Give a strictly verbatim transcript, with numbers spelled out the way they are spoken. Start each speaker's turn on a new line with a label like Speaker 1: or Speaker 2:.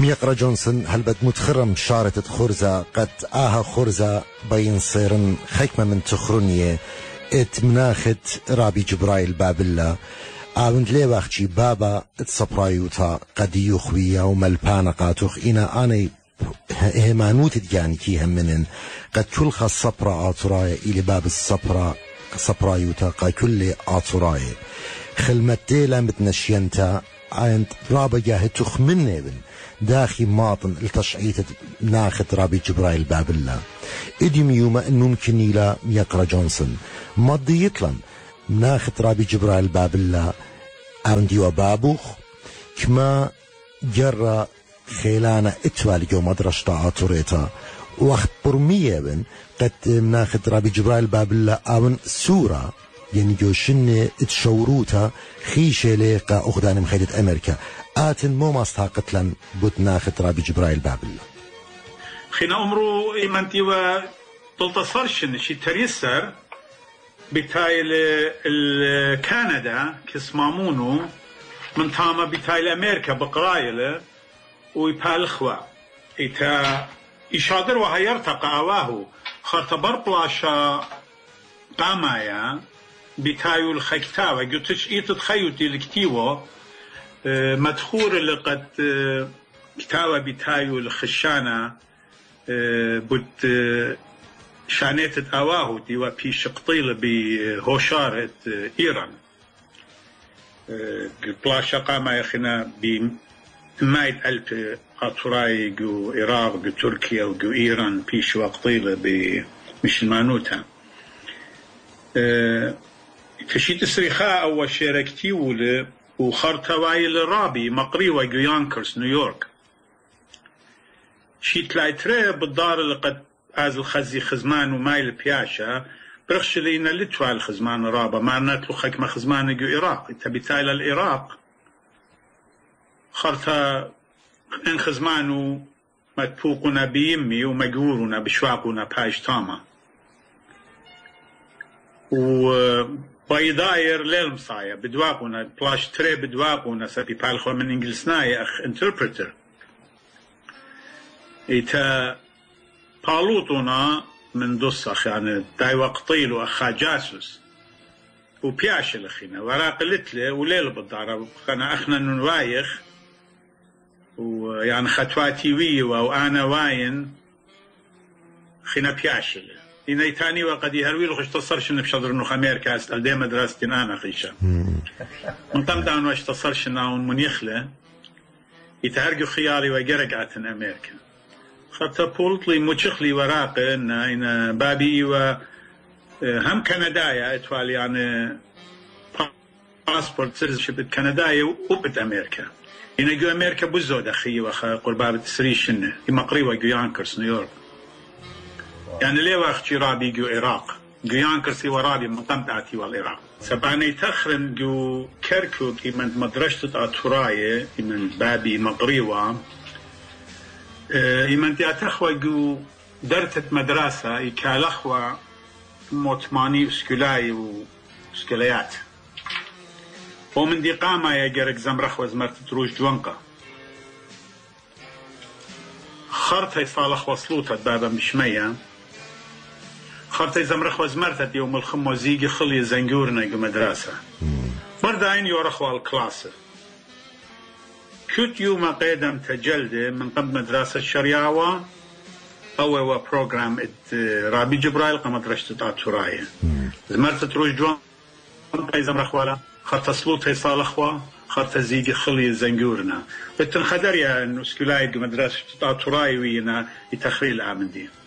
Speaker 1: ميقرا جونسون هل بد متخرم شارة خرزة قد آها خرزة بين صيرن خيكمة من تخرنية ات مناخت رابي جبرايل بابلا آوند لي وقتي بابا ات صبرايوتا قد يخويا وملبانا قاتوخ إنا آني هيمانوت دياني كي همنن قد تلخ الصبرا آترايا إلي باب الصبرا صبرايوتا قا كل آترايا خلمتي لامتنشينتا عند رابا جاهد تخمن ابن داخي ماطن التشعيت ناخت رابي جبرايل بابلا اديم يوما انو ممكن لا يقرا جونسون مضي يطلن ناخت رابي جبرايل بابلا عندي وبابوخ كما جرى خيلانا اتوالي جو مدرشتا آتوريتا وقت برمية بن قد ناخت رابي جبرايل بابلا اون سورة يعني جو شن اتشوروتا خيشة ليقا اخدان مخيلة امريكا آتن مو ماستا قتلا بوت ناخت رابي جبرايل بابلا
Speaker 2: خينا امرو ايمانتي و تلتصرشن شي تريسر بتاي الكندا كسمامونو من تاما بتاي امريكا بقرايله ويبالخوا ايتا يشادر وهيرتقى اواهو خرطبر بلاشا قامايا بتايو الخكتاوة قلتش ايه تتخيوتي الكتيوة مدخور اللي قد كتاوة بتايو الخشانة بد شانيت اواهو ديوا بيش قطيلة بهوشارة ايران بلاشا قامايا خنا بماية ألف أطراي جو إيراق جو تركيا وجو إيران بيش وقطيلة بمش المانوتا تشيت السريخاء أول شاركتي ول وخرطواي الرابي مقري وجو يانكرز نيويورك شيت لايتري بالدار اللي قد از الخزي خزمان ومايل بياشا برخش لينا لتوا الخزمان رابا معنات له خكمة خزمان جو إيراق تبي تايل العراق خرطة ان خزمانو متفوقنا بيمي ومجورنا بشواقنا باش تاما و بايداير للمصايا بدواقنا بلاش تري بدواقنا سبي بالخو من انجلسناي اخ انتربريتر ايتا بالوتنا من دوسخ يعني داي وقتيل واخا جاسوس وبياش لخينا وراق لتله وليل بالدار خنا اخنا نوايخ ويعني خطواتي وي وانا واين خنا بياشل إني تاني وقد يهروي له خشتصرش إن بشدر إنه أمريكا أستل دي مدرستين أنا خيشة من قم دعون واش تصرش إنه من يخلى يتهرجو خيالي وجرق عتن أمريكا خطة بولتلي مشخلي وراقة إن إن بابي و هم كندايا اتوالي يعني باسبورت سيتيزنشيب كندايا وبت أمريكا إن جو أمريكا بزود أخي وخ قربابة سريشنة يمقريوا جو يانكرس نيويورك يعني ليه وقتي رابي جو العراق جو يانكرسي ورابي مقمتعتي والعراق سبعني تخرن جو كركوك من مدرسة أطراية من بابي مقريوا من دي أتخوى جو درتت مدرسة يكالخوا موتماني سكولاي وسكوليات ومن دي قامة يجرق زمرخ وزمرت تروج دوانقة خرطة يصالح وصلوتها بابا مشمية خرطة زمرخ وزمرت يوم الخم وزيجي خلي زنجورنا جو مدرسة بردين يورخوا الكلاسة كنت يوم قيدم تجلد من قبل مدرسة الشريعة أو هو بروجرام رابي جبرايل قامت رشتت عطوراية زمرت تروج دوانقة زمرخ ولا خط صلوت هي صالحوا خط زيجي خلي زنجورنا بتنخدر يا انه سكولاي مدرسة تطاطراي وينا يتخريل عمدي